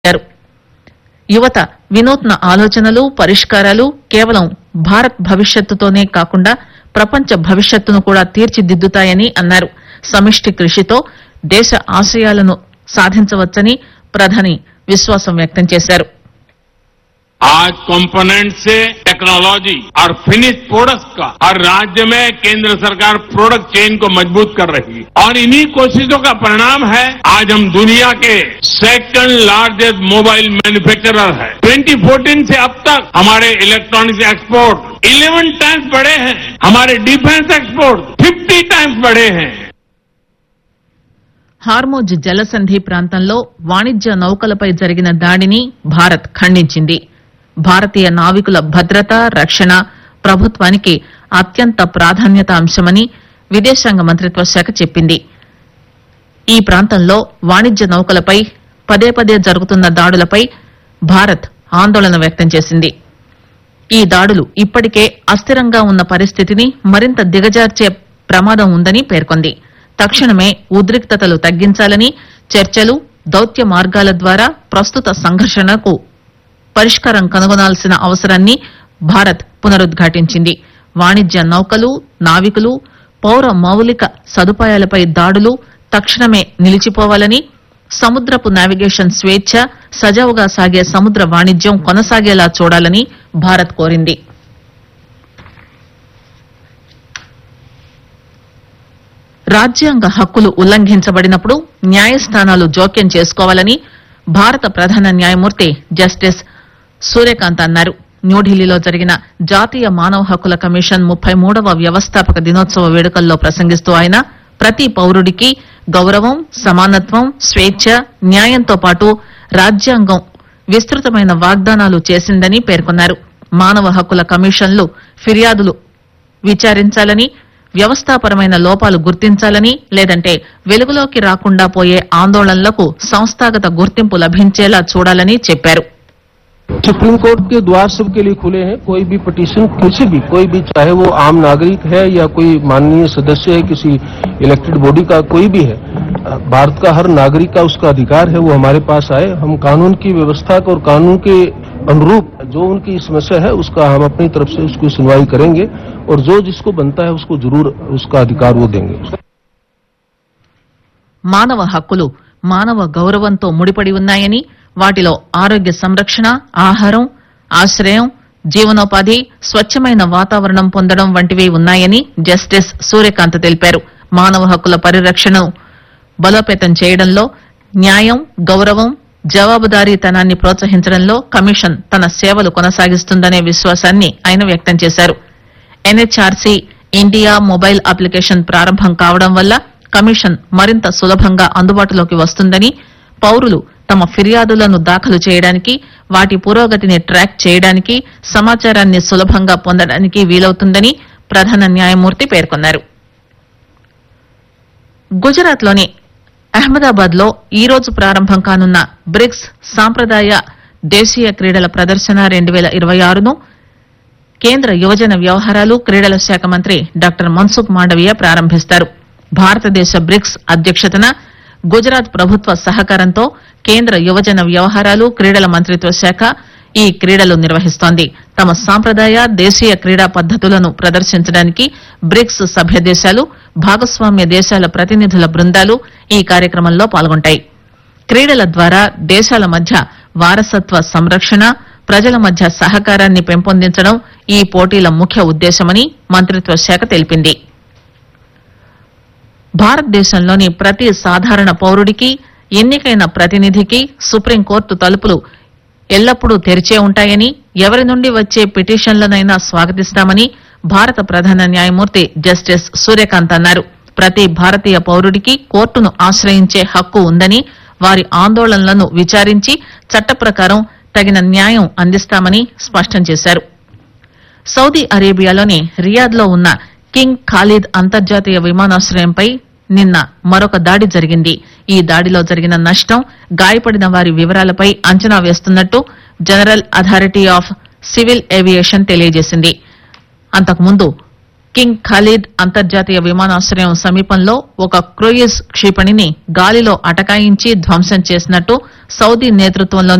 యువత వినూత్న ఆలోచనలు పరిష్కారాలు కేవలం భారత్ భవిష్యత్తుతోనే కాకుండా ప్రపంచ భవిష్యత్తును కూడా తీర్చిదిద్దుతాయని అన్నారు. సమిష్టి కృషితో దేశ ఆశయాలను సాధించవచ్చని ప్రధాని విశ్వాసం వ్యక్తం చేశారు. आज कंपोनेंट से टेक्नोलॉजी और फिनिश प्रोडक्ट्स का हर राज्य में केंद्र सरकार प्रोडक्ट चेन को मजबूत कर रही है और इन्हीं कोशिशों का परिणाम है आज हम दुनिया के सेकंड लार्जेस्ट मोबाइल मैन्युफैक्चरर है. 2014 से अब तक हमारे इलेक्ट्रॉनिक्स एक्सपोर्ट 11 टाइम्स बढ़े हैं. हमारे डिफेंस एक्सपोर्ट 50 टाइम्स बढ़े हैं. హార్మోజ్ జలసంధి ప్రాంతంలో వాణిజ్య నౌకలపై జరిగిన దాడిని భారత్ ఖండించింది. భారతీయ నావికుల భద్రత రక్షణ ప్రభుత్వానికి అత్యంత ప్రాధాన్యత అంశమని విదేశాంగ మంత్రిత్వ శాఖ చెప్పింది. ఈ ప్రాంతంలో వాణిజ్య నౌకలపై పదే పదే జరుగుతున్న దాడులపై భారత్ ఆందోళన వ్యక్తం చేసింది. ఈ దాడులు ఇప్పటికే అస్థిరంగా ఉన్న పరిస్థితిని మరింత దిగజార్చే ప్రమాదం ఉందని పేర్కొంది. తక్షణమే ఉద్రిక్తతలు తగ్గించాలని చర్చలు దౌత్య మార్గాల ద్వారా ప్రస్తుత సంఘర్షణకు పరిష్కారం కనుగొనాల్సిన అవసరాన్ని భారత్ పునరుద్ఘాటించింది. వాణిజ్య నౌకలు నావికులు పౌర మౌలిక సదుపాయాలపై దాడులు తక్షణమే నిలిచిపోవాలని సముద్రపు నావిగేషన్ స్వేచ్ఛ సజావుగా సాగే సముద్ర వాణిజ్యం కొనసాగేలా చూడాలని భారత్ కోరింది. రాజ్యాంగ హక్కులు ఉల్లంఘించబడినప్పుడు న్యాయస్థానాలు జోక్యం చేసుకోవాలని భారత ప్రధాన న్యాయమూర్తి జస్టిస్ సూర్యకాంత్ అన్నారు. న్యూఢిల్లీలో జరిగిన జాతీయ మానవ హక్కుల కమిషన్ 33వ వ్యవస్థాపక దినోత్సవ వేడుకల్లో ప్రసంగిస్తూ ఆయన ప్రతి పౌరుడికి గౌరవం సమానత్వం స్వేచ్ఛ న్యాయంతో పాటు రాజ్యాంగం విస్తృతమైన వాగ్దానాలు చేసిందని పేర్కొన్నారు. మానవ హక్కుల కమిషన్లు ఫిర్యాదులు విచారించాలని వ్యవస్థాపరమైన లోపాలు గుర్తించాలని లేదంటే వెలుగులోకి రాకుండా పోయే ఆందోళనలకు సంస్థాగత గుర్తింపు లభించేలా చూడాలని చెప్పారు. सुप्रीम कोर्ट के द्वार सबके लिए खुले हैं. कोई भी पिटीशन किसी भी कोई भी चाहे वो आम नागरिक है या कोई माननीय सदस्य है किसी इलेक्टेड बॉडी का कोई भी है, भारत का हर नागरिक का उसका अधिकार है वो हमारे पास आए. हम कानून की व्यवस्था को और कानून के अनुरूप जो उनकी समस्या है उसका हम अपनी तरफ से उसकी सुनवाई करेंगे और जो जिसको बनता है उसको जरूर उसका अधिकार वो देंगे. మానవ హక్కులు మానవ గౌరవంతో ముడిపడి ఉన్నాయని వాటిలో ఆరోగ్య సంరక్షణ ఆహారం ఆశ్రయం జీవనోపాధి స్వచ్ఛమైన వాతావరణం పొందడం వంటివి ఉన్నాయని జస్టిస్ సూర్యకాంత్ తెలిపారు. మానవ హక్కుల పరిరక్షణను బలోపేతం చేయడంలో న్యాయం గౌరవం జవాబుదారీతనాన్ని ప్రోత్సహించడంలో కమిషన్ తన సేవలు కొనసాగిస్తుందనే విశ్వాసాన్ని ఆయన వ్యక్తం చేశారు. ఎన్హెచ్ఆర్సీ ఇండియా మొబైల్ అప్లికేషన్ ప్రారంభం కావడం వల్ల కమిషన్ మరింత సులభంగా అందుబాటులోకి వస్తుందని పౌరులు తమ ఫిర్యాదులను దాఖలు చేయడానికి వాటి పురోగతిని ట్రాక్ చేయడానికి సమాచారాన్ని సులభంగా పొందడానికి వీలవుతుందని ప్రధాన న్యాయమూర్తి పేర్కొన్నారు. గుజరాత్లోని అహ్మదాబాద్ లో ఈ రోజు ప్రారంభం కానున్న బ్రిక్స్ సాంప్రదాయ దేశీయ క్రీడల ప్రదర్శన 2026ను కేంద్ర యువజన వ్యవహారాలు క్రీడల శాఖ మంత్రి డాక్టర్ మన్సుఖ్ మాండవీయ ప్రారంభిస్తారు. భారతదేశ బ్రిక్స్ అధ్యక్షతన గుజరాత్ ప్రభుత్వ సహకారంతో కేంద్ర యువజన వ్యవహారాలు క్రీడల మంత్రిత్వ శాఖ ఈ క్రీడలు నిర్వహిస్తోంది. తమ సాంప్రదాయ దేశీయ క్రీడా పద్దతులను ప్రదర్శించడానికి బ్రిక్స్ సభ్య దేశాలు భాగస్వామ్య దేశాల ప్రతినిధుల బృందాలు ఈ కార్యక్రమంలో పాల్గొంటాయి. క్రీడల ద్వారా దేశాల మధ్య వారసత్వ సంరక్షణ ప్రజల మధ్య సహకారాన్ని పెంపొందించడం ఈ పోటీల ముఖ్య ఉద్దేశమని మంత్రిత్వ శాఖ తెలిపింది. భారతదేశంలోని ప్రతి సాధారణ పౌరుడికి ఎన్నికైన ప్రతినిధికి సుప్రీంకోర్టు తలుపులు ఎల్లప్పుడూ తెరిచే ఉంటాయని ఎవరి నుండి వచ్చే పిటిషన్లనైనా స్వాగతిస్తామని భారత ప్రధాన న్యాయమూర్తి జస్టిస్ సూర్యకాంత్ అన్నారు. ప్రతి భారతీయ పౌరుడికి కోర్టును ఆశ్రయించే హక్కు ఉందని వారి ఆందోళనలను విచారించి చట్ట ప్రకారం తగిన న్యాయం అందిస్తామని స్పష్టం చేశారు. సౌదీ అరేబియాలోని రియాద్ లో ఉన్న కింగ్ ఖాలిద్ అంతర్జాతీయ విమానాశ్రయంపై నిన్న మరొక దాడి జరిగింది. ఈ దాడిలో జరిగిన నష్టం గాయపడిన వారి వివరాలపై అంచనా వేస్తున్నట్టు general authority of civil aviation తెలియజేసింది. అంతకుముందు కింగ్ ఖాలిద్ అంతర్జాతీయ విమానాశ్రయం సమీపంలో ఒక క్రూయిజ్ క్షిపణిని గాలిలో అటకాయించి ధ్వంసం చేసినట్టు సౌదీ నేతృత్వంలోని